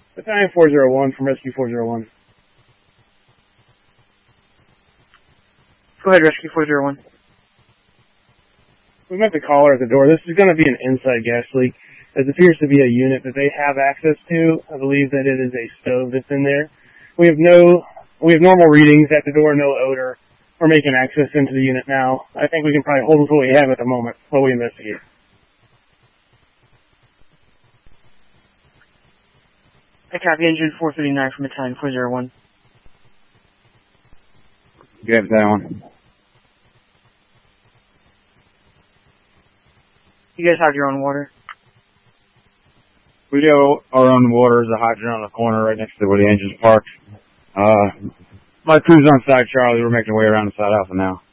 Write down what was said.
Battalion 401 from Rescue 401. Go ahead, Rescue 401. We met the caller at the door. This is going to be an inside gas leak. It appears to be a unit that they have access to. I believe that it is a stove that's in there. We have normal readings at the door, no odor. We're making access into the unit now. I think we can probably hold with what we have at the moment while we investigate. I copy engine 439 from Battalion 401. Good, Battalion 1. You guys have your own water? We do our own water. There's a hydrant on the corner right next to where the engine's parked. My crew's on side Charlie. We're making our way around the side alpha now.